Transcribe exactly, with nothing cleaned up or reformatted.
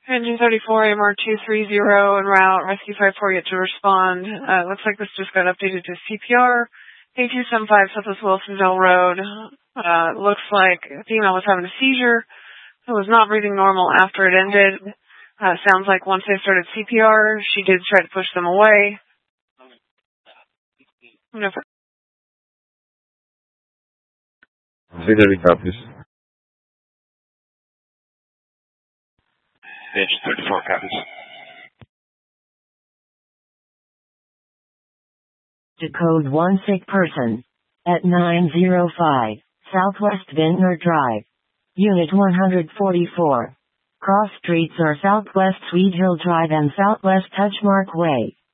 Engine thirty-four, A M R two thirty en route. Rescue five four yet to respond. Uh, looks like this just got updated to C P R. A two seven five Southwest Wilsonville Road. Uh, looks like the female was having a seizure. It was not breathing normal after it ended. Uh, sounds like once they started C P R, she did try to push them away. No, Signaling copies. Engine thirty-four copies. To code one sick person. At nine oh five, Southwest Vintner Drive. Unit one forty-four. Cross streets are Southwest Sweet Hill Drive and Southwest Touchmark Way.